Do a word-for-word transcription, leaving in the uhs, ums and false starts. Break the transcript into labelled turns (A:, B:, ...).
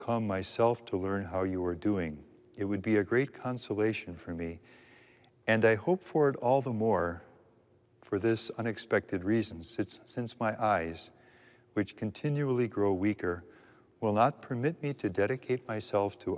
A: come myself to learn how you are doing. It would be a great consolation for me, and I hope for it all the more for this unexpected reason, since, since my eyes, which continually grow weaker, will not permit me to dedicate myself to